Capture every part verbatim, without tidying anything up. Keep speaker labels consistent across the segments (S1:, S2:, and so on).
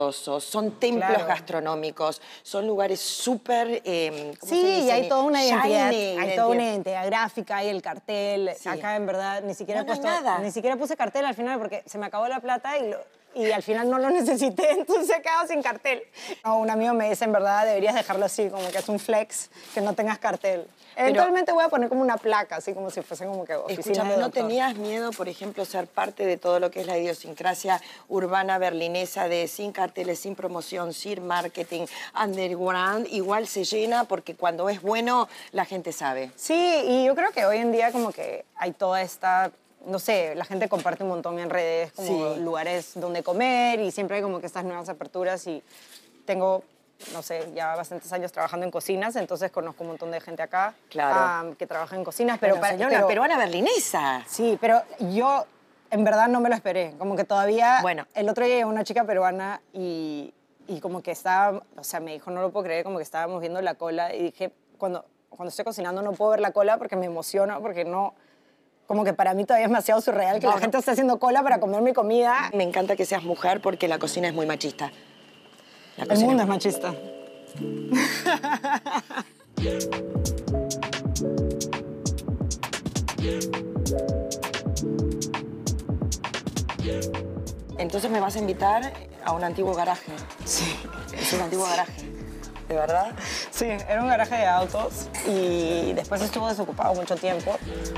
S1: Son templos claro. gastronómicos, son lugares súper... Eh,
S2: sí, y hay toda una identidad, hay identidad. toda una identidad gráfica, hay el cartel. Sí. Acá en verdad ni siquiera,
S1: no,
S2: he puesto,
S1: no nada.
S2: ni siquiera puse cartel al final porque se me acabó la plata y, lo, y al final no lo necesité, entonces he quedado sin cartel. No, un amigo me dice, en verdad deberías dejarlo así, como que es un flex, que no tengas cartel. Eventualmente Pero, voy a poner como una placa, así como si fuese como que oficina
S1: escúchame,
S2: de
S1: ¿no
S2: doctor.
S1: tenías miedo, por ejemplo, ser parte de todo lo que es la idiosincrasia urbana berlinesa de sin carteles, sin promoción, sin marketing, underground? Igual se llena porque cuando es bueno la gente sabe.
S2: Sí, y yo creo que hoy en día como que hay toda esta... No sé, la gente comparte un montón en redes como sí. lugares donde comer y siempre hay como que estas nuevas aperturas y tengo... no sé, ya bastantes años trabajando en cocinas, entonces conozco un montón de gente acá
S1: claro.
S2: um, que trabaja en cocinas. Pero,
S1: bueno,
S2: para,
S1: señora,
S2: pero,
S1: peruana berlinesa.
S2: Sí, pero yo en verdad no me lo esperé. Como que todavía...
S1: Bueno.
S2: El otro día llegó una chica peruana y, y como que estaba... O sea, me dijo, no lo puedo creer, como que estábamos viendo la cola y dije, cuando, cuando estoy cocinando no puedo ver la cola porque me emociona, porque no... Como que para mí todavía es demasiado surreal que no, la gente esté haciendo cola para comer mi comida.
S1: Me encanta que seas mujer porque la cocina es muy machista.
S2: El mundo es machista.
S1: Entonces me vas a invitar a un antiguo garaje.
S2: Sí.
S1: Es un antiguo garaje. ¿De verdad?
S2: Sí, era un garaje de autos y después estuvo desocupado mucho tiempo.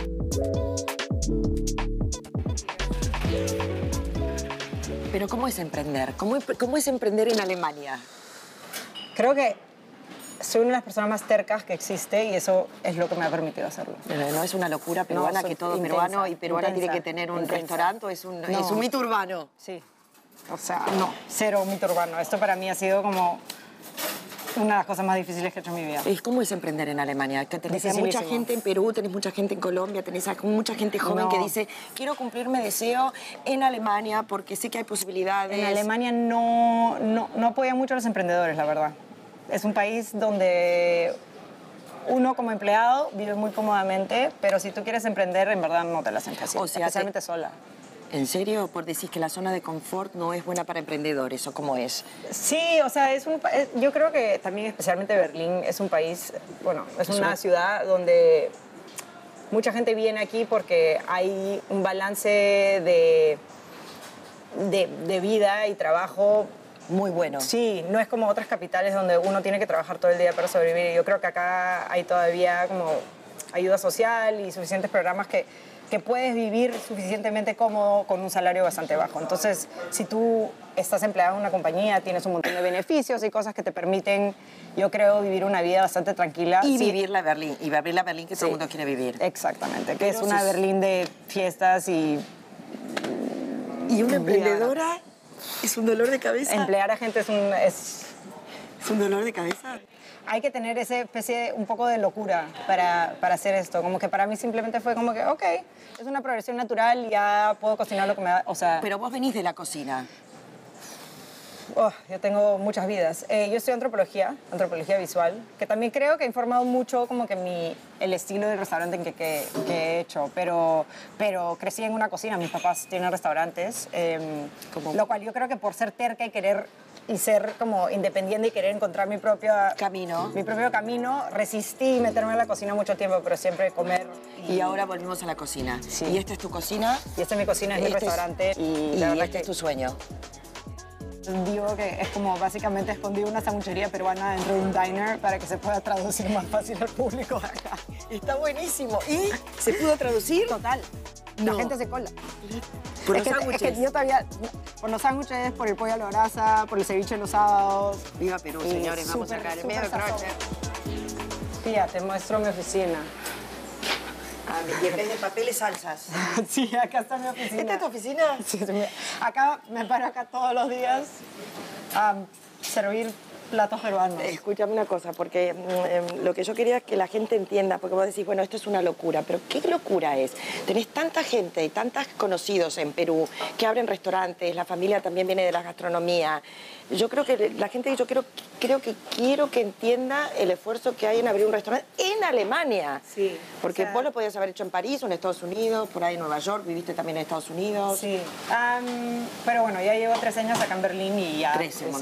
S1: Pero ¿cómo es emprender? ¿Cómo, cómo es emprender en Alemania?
S2: Creo que soy una de las personas más tercas que existe y eso es lo que me ha permitido hacerlo.
S1: Pero no es una locura peruana no, que todo intensa, peruano y peruana intensa, tiene que tener un intensa. restaurante, es un, no. es un mito urbano.
S2: Sí, o sea, no, cero mito urbano. Esto para mí ha sido como una de las cosas más difíciles que he hecho en mi vida.
S1: ¿Cómo es emprender en Alemania? Que tenés a mucha gente en Perú, tenés mucha gente en Colombia, tenés a mucha gente joven no. que dice quiero cumplir mi deseo en Alemania porque sé que hay posibilidades.
S2: En Alemania no, no, no apoya mucho a los emprendedores, la verdad. Es un país donde uno como empleado vive muy cómodamente, pero si tú quieres emprender, en verdad no te la hacen fácil,
S1: o sea,
S2: especialmente
S1: te...
S2: sola.
S1: ¿En serio? ¿Por decir que la zona de confort no es buena para emprendedores o cómo es?
S2: Sí, o sea, es un, yo creo que también especialmente Berlín es un país, bueno, es una ¿Sí? ciudad donde mucha gente viene aquí porque hay un balance de, de, de vida y trabajo
S1: muy bueno.
S2: Sí, no es como otras capitales donde uno tiene que trabajar todo el día para sobrevivir. Yo creo que acá hay todavía como ayuda social y suficientes programas que... que puedes vivir suficientemente cómodo con un salario bastante bajo. Entonces, si tú estás empleado en una compañía, tienes un montón de beneficios y cosas que te permiten, yo creo, vivir una vida bastante tranquila.
S1: Y
S2: sí.
S1: vivir la Berlín, y vivir la Berlín que sí. todo el mundo quiere vivir.
S2: Exactamente, que Pero es una si... Berlín de fiestas y...
S1: ¿Y una emprendedora es un dolor de cabeza?
S2: Emplear a gente es un... Es,
S1: ¿Es un dolor de cabeza?
S2: Hay que tener esa especie de un poco de locura para, para hacer esto. Como que para mí simplemente fue como que, ok, es una progresión natural, ya puedo cocinar lo que me da, o sea...
S1: Pero vos venís de la cocina.
S2: Oh, yo tengo muchas vidas. Eh, yo estudio antropología, antropología visual, que también creo que ha informado mucho como que mi, el estilo del restaurante en que, que, que he hecho, pero, pero crecí en una cocina, mis papás tienen restaurantes, eh, como... lo cual yo creo que por ser terca y querer... y ser como independiente y querer encontrar mi propio
S1: camino.
S2: Mi propio camino, resistí meterme en la cocina mucho tiempo, pero siempre comer.
S1: Y, y ahora volvimos a la cocina.
S2: Sí.
S1: ¿Y esta es tu cocina?
S2: Y esta es mi cocina, es este mi restaurante.
S1: Es, y, y la verdad este que es tu sueño.
S2: Digo que es como básicamente escondí una sanguchería peruana dentro de un diner para que se pueda traducir más fácil al público acá.
S1: Está buenísimo. ¿Y se pudo traducir?
S2: Total.
S1: No.
S2: La gente se cola.
S1: ¿Por
S2: es
S1: los
S2: que,
S1: sándwiches?
S2: Es que yo todavía... Por los sándwiches, por el pollo a la brasa, por el ceviche los sábados.
S1: Viva Perú,
S2: y
S1: señores.
S2: Super,
S1: vamos a sacar el medio
S2: croche. Tía, te muestro mi oficina.
S1: Ah, y en vez de papeles, salsas.
S2: Sí, acá está mi oficina.
S1: ¿Esta es tu oficina?
S2: Sí, acá me paro acá todos los días a servir platos peruanos.
S1: Escúchame una cosa, porque mm, lo que yo quería es que la gente entienda, porque vos decís, bueno, esto es una locura, pero ¿qué locura es? Tenés tanta gente y tantos conocidos en Perú que abren restaurantes, la familia también viene de la gastronomía. Yo creo que la gente, yo creo, creo que quiero que entienda el esfuerzo que hay en abrir un restaurante en Alemania.
S2: Sí.
S1: Porque
S2: o sea,
S1: vos lo podías haber hecho en París o en Estados Unidos, por ahí en Nueva York, viviste también en Estados Unidos.
S2: Sí. Um, pero bueno, ya llevo tres años acá en Berlín y ya...
S1: Trece,